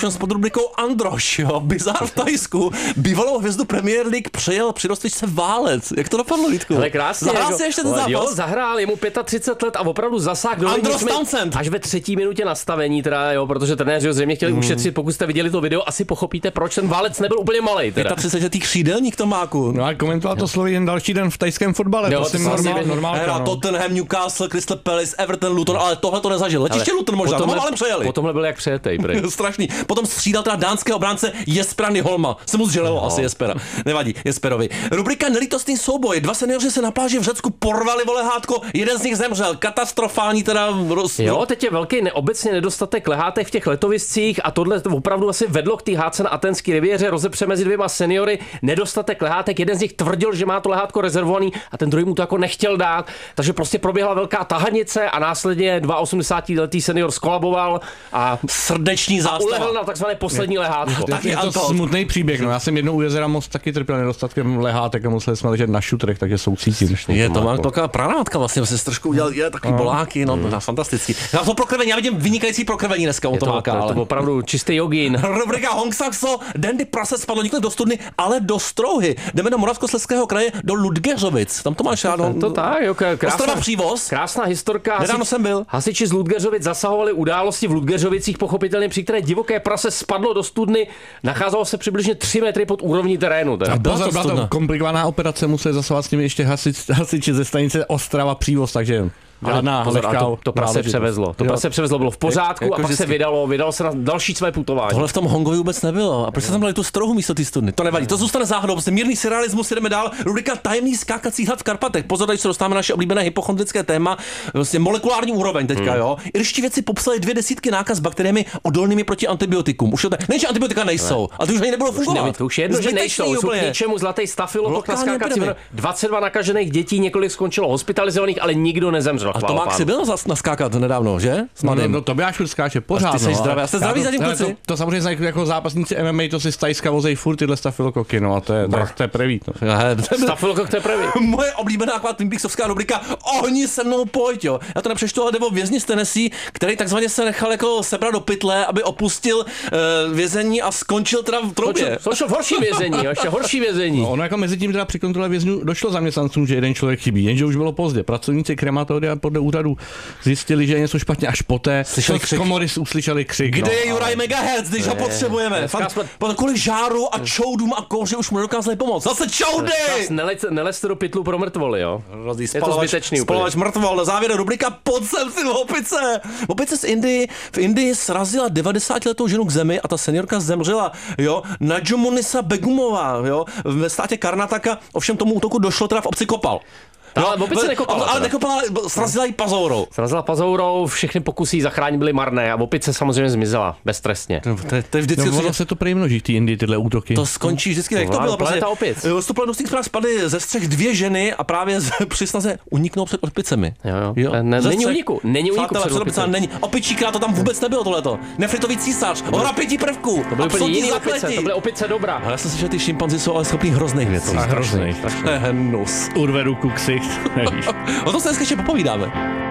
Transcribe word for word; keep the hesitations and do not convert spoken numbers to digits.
ovšem s podrubrikou Androš, jo, bizár v Thajsku, bývalou hvězdu Premier League přejel při rozcvičce válec. Jak to dopadlo, Vítku? Ale krásně. Zahrál jako, si ještě ten zápas? Jo, zahrál, je mu třicet pět let a opravdu zasáh do Andros Townsend. Až ve třetí minutě nastavení, teda, jo, protože trenéři ho zřejmě chtěli mm. ušetřit. Pokud jste viděli to video, asi pochopíte, proč ten válec nebyl úplně malej. třicetiletý křídelník Tomáku. No a komentoval to slovy jen další den v tajském fotbale. Jo, to si normálně. Tottenham, Newcastle, Crystal Palace, Everton, Luton, ale tohle to nezažil. Letiště Luton možná, potom ale přejeli. Potom byl jak přejetej, prej. Strašný. Potom střídal teda dánského obránce Jespera Nyholma. Se mu zželelo no. asi Jespera. Nevadí, Jesperovi. Rubrika Nelítostný souboj. Dva seniori se na pláži v Řecku porvali, vole, hádko, jeden z nich zemřel. Katastrofální teda roz... Jo, teď je velký neobecně nedostatek lehátek v těch letoviscích a tohle opravdu asi vedlo k té hádce na Aténské riviéře, rozepře mezi dvěma seniory, nedostatek lehátek, jeden z nich tvrdil, že má to lehátko rezervovaný a ten druhý mu to jako nechtěl dát, takže prostě proběhla velká tahanice a následně osmdesátiletý senior skolaboval a srdeční zástava. A ulehl na takzvané poslední lehátko. Je, je to smutný příběh, no já jsem jednou u jezera Most taky trpěl nedostatkem lehátek a museli jsme ležet na šutrech, takže soucítím. Je to má taková pranátka vlastně, se trošku udělal, je takový no. boláky, no, no fantastický. Já to prokrvení, já vidím vynikající prokrvení dneska u Tomáka, to, ale to opravdu čistý jogín. Rubrika Hong Saxo, Dandy prase spadlo nikoli do studny, ale do Strouhy. Jdeme do Moravskoslezského kraje, do Ludgeřovic. Tam to máš rád. To, to tak, jo, krásná, Ostrava Přívoz. Krásná historka. Nedávno jsem byl. Hasiči z Ludgeřovic zasahovali události v Ludgeřovicích, pochopitelně při které divoké prase spadlo do studny, nacházelo se přibližně tři metry pod úrovní terénu. Teda. Byla to, byla to komplikovaná operace, museli zasahovat s nimi ještě hasič, hasiči ze stanice Ostrava Přívoz, takže žádná pozor, to, to prase převezlo. To prase převezlo, bylo v pořádku jako, a pak vždycky se vydalo, vydalo se na další své putování. Tohle v tom Hongovi vůbec nebylo. A proč se tam dali tu Strouhu místo té studny? To nevadí, to zůstane záhadou. Prostě mírný surrealismus, jdeme dál. Rubrika Tajemný skákací hlad v Karpatech. Pozor, tady se dostáváme na naše oblíbené hypochondrické téma, vlastně molekulární úroveň teďka, hmm. jo. Irští vědci popsali dvě desítky nákaz bakteriemi odolnými proti antibiotikům. Už to ne, že antibiotika nejsou, ale to už ani nebylo fungovat. Ne, to už je jedno, že nejsou. Jsou k něčemu zlatý stafylokok na skákací. dvacet dva nakažených dětí, několik skončilo hospitalizovaných, ale nikdo nezemřel. A to Max byl naskákat nedávno, že? No, no, no, to by až skáče pořád. Ty jsi no, zdravý. A jste zdraví zatím, kluci? To, to samozřejmě znají jako zápasníci M M A, to si z Tajska vozej furt tyhle stafilokoky, no a to je, to je, to je prvý. No. Stafilokok, to je prvý. Moje oblíbená taková Twin Peaksovská rubrika Ohni se mnou pojď, jo. Já to nepřečtu, ale nebo vězni z Tennessee, který takzvaně se nechal jako sebrat do pytle, aby opustil uh, vězení a skončil teda v troubě. Skončil v horší vězení, ještě horší vězení. No, ono jako mezi tím teda při kontrole vězňů došlo zaměstnancům, že jeden člověk chybí, jenže už bylo pozdě. Pracovníci krematoria podle úřadu zjistili, že je něco špatně až poté, co z komory uslyšeli křik. Kde no, je Juraj Megahertz, když ho potřebujeme? Po kvůli žáru a čoudům a kouři už mu nedokázali pomoct. Zase čoudy! Nelezte do pytlu pro mrtvoly, jo? Je to zbytečný. Spalovač mrtvol. Na závěr rubrika Pod sem si opice. Opice z Indii. V Indii srazila devadesátiletou ženu k zemi a ta seniorka zemřela, jo? Nadžumunisa Begumová, jo? Ve státě Karnataka, ovšem tomu útoku došlo teda v obci Kopal. No, ale opice nekopala. Ale nekopala, srazila jí pazourou. Srazila pazourou, všechny pokusy zachránit byly marné a opice samozřejmě zmizela beztrestně. To, to, to je vždycky. No, ono se to prej množí v té Indii, tyhle útoky. To skončí vždycky, jak to bylo. Planeta opic. Vstupile do zpráv spadly ze střech dvě ženy a právě při snaze uniknout před opicemi. Jo, jo. jo. Ne, není uniku, není uniku před opicemi. Není. Opičí krát to tam vůbec nebylo tohleto. Nefritový císař, hora pěti prvků. To byly úplně jiný opice, to byly opice dobrá. Ale já jsem si že ty šimpanzi jsou ale schopní hrozných věcí. Hrozných. Hnus. Urve ruku ksicht. O tom se dneska ještě popovídáme.